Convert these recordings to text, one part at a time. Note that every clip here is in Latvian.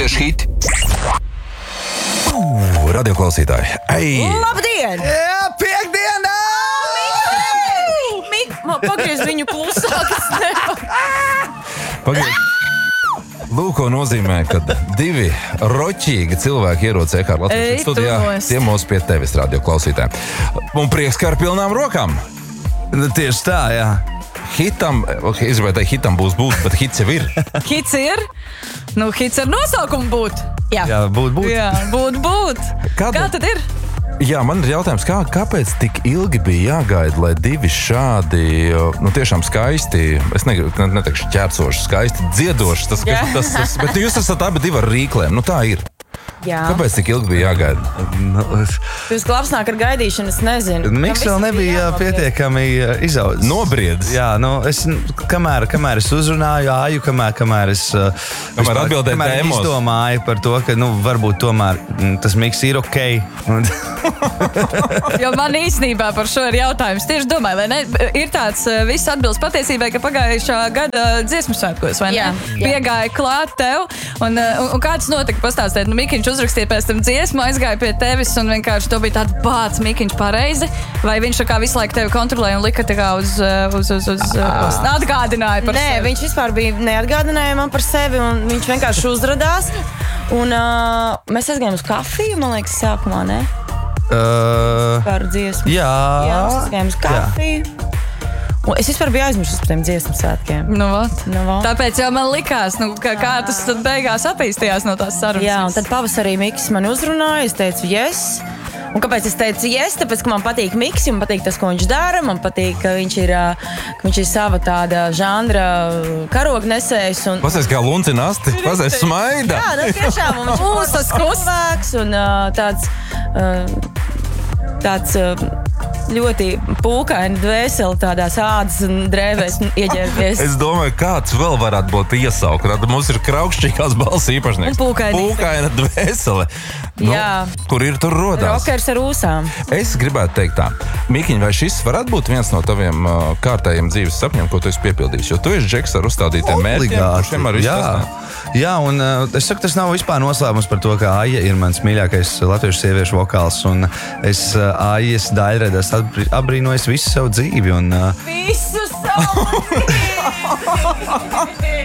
Latviešu hiti. Radio klausītāji. Labdien! Jā, piekdienā! Pagriez viņu klusāk, es nevaru. Lūk, ko nozīmē, kad divi roķīgi cilvēki ierodas Ekāra Latviešu studijā. Ciemos pie tevis, radio klausītāji. Un prieks, ka ar pilnām rokām. Tieši tā, jā. Hitam, es gribēju teikt, hitam būs, bet hits jau ir. Hits ir? Nu, hits ar nosaukumu būt. Jā, būt. Jā, būt. Kā tad ir? Jā, man ir jautājums, kāpēc tik ilgi bija jāgaida, lai divi šādi, tiešām skaisti, es neteikšu ķērcoši, skaisti dziedoši, bet jūs esat abi divi ar rīklēm, tā ir. Jā. Kāpēc tik ilgi bija jāgaida? Jūs klapsnāk ar gaidīšanu, es nezinu. Miks vēl nebija pietiekami izaudzis. Nobriedis. Jā, es, kamēr es uzrunāju Āju, kamēr es izdomāju par to, ka, varbūt tomēr tas Miks ir ok. Jo man īstenībā par šo ir jautājums. Tieši domāju, vai ne? Ir tāds viss atbilst patiesībai, ka pagājušā gada dziesmu svētkos, vai ne? Jā. Piegāja klāt tev, un kāds notika pastāstīt? Mikiņš uzrakstīja pēc tam dziesmu, aizgāja pie tevis, un vienkārši to bija tāds bāts Mikiņš pareizi, vai viņš tā kā visu laiku tevi kontrolēja un lika tā kā uz atgādināja par sevi? Nē, viņš vispār bija neatgādināja man par sevi, un viņš vienkārši uzradās, un mēs aizgājām uz kafiju, man liekas, sākumā, ne? Par dziesmu. Jā, mēs aizgājām uz kafiju. Un es vispār biju aizmirsus par tiem dziesmu svētkiem. Tāpēc jau man likās, kā tas tad beigās attīstījās no tās sarunas. Jā, un tad pavasarī Miks mani uzrunāja, es teicu yes. Un kāpēc es teicu yes? Tāpēc, ka man patīk Miks, man patīk tas, ko viņš dara, man patīk, ka viņš ir sava tāda žanra karognesējs. Pasēs kā luncinasti, pasēs smaida. Jā, tiešām, un viņš ir cilvēks un tāds ļoti pūkaini dvēseli tādās ādas un drēvēs ieģērbies. Es domāju, kāds vēl varētu būt iesaukt. Mums ir kraukšķīgās balss īpašnieks. Pūkaina dvēsele. Kur ir tur rodās? Rokers ar ūsām. Es gribētu teikt tā. Mikiņ, vai šis varētu būt viens no taviem kārtējiem dzīves sapņiem, ko tu esi piepildījis? Jo tu esi džeks ar uzstādītiem mērķiem. Jā, un es saku, tas nav vispār noslēpums par to, ka Aija ir mans mīļākais latviešu sieviešu vokāls, un es Aijas daļradas apbrīnoju visu savu dzīvi. Visu savu dzīvi!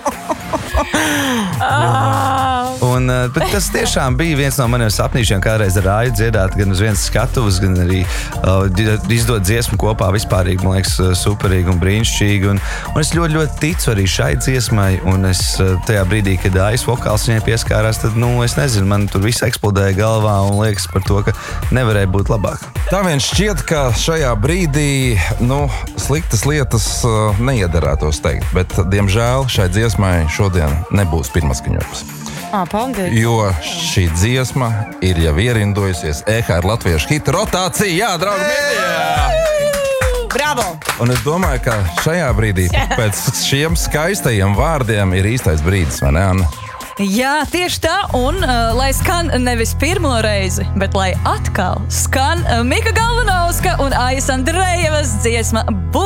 Bet tas tiešām bija viens no maniem sapnīšiem, kādreiz ar Āju dziedāt gan uz vienas skatuves, gan arī izdot dziesmu kopā vispārīgi, man liekas, superīgi un brīnišķīgi. Un es ļoti, ļoti ticu arī šai dziesmai, un es tajā brīdī, kad Ājas vokāls viņai pieskārās, tad, es nezinu, man tur viss eksplodēja galvā un liekas par to, ka nevarēja būt labāk. Tā vien šķiet, ka šajā brīdī, sliktas lietas neiedarētos teikt, bet, diemžēl, šai dziesmai šodien nebūs pirmaskaņojums. Paldies. Jo šī dziesma ir jau ierindojusies Ekāra Latviešu hita rotācija. Jā, draugi, mēdījā! Bravo! Un es domāju, ka šajā brīdī pēc šiem skaistajiem vārdiem ir īstais brīdis, vai ne, Anna? Jā, tieši tā, un lai skan nevis pirmo reizi, bet lai atkal skan Mika Galvanovska un Aijas Andrejevas dziesma